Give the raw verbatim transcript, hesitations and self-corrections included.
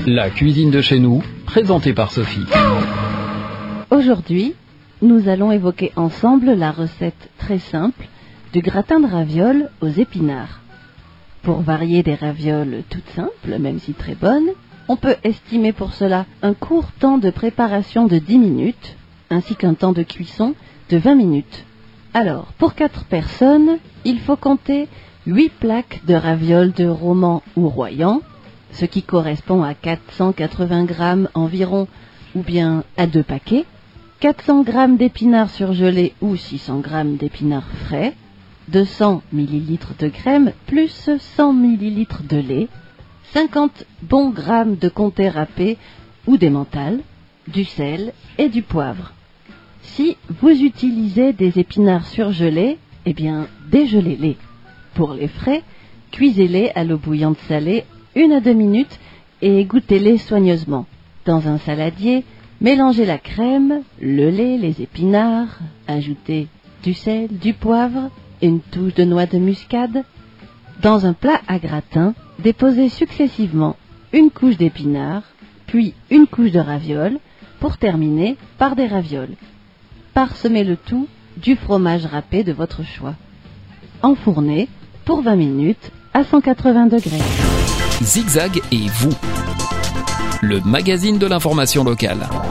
La cuisine de chez nous, présentée par Sophie. Aujourd'hui, nous allons évoquer ensemble la recette très simple du gratin de ravioles aux épinards. Pour varier des ravioles toutes simples, même si très bonnes, on peut estimer pour cela un court temps de préparation de dix minutes, ainsi qu'un temps de cuisson de vingt minutes. Alors, pour quatre personnes, il faut compter huit plaques de ravioles de roman ou royan, ce qui correspond à quatre cent quatre-vingts grammes environ, ou bien à deux paquets, quatre cents grammes d'épinards surgelés ou six cents grammes d'épinards frais, deux cents millilitres de crème plus cent millilitres de lait, cinquante bons grammes de comté râpé ou d'emmental, du sel et du poivre. Si vous utilisez des épinards surgelés, eh bien dégelez-les. Pour les frais, cuisez-les à l'eau bouillante salée une à deux minutes et égouttez-les soigneusement. Dans un saladier, mélangez la crème, le lait, les épinards, ajoutez du sel, du poivre, une touche de noix de muscade. Dans un plat à gratin, déposez successivement une couche d'épinards, puis une couche de ravioles, pour terminer par des ravioles. Parsemez le tout du fromage râpé de votre choix. Enfournez pour vingt minutes à cent quatre-vingts degrés. Zigzag et vous, le magazine de l'information locale.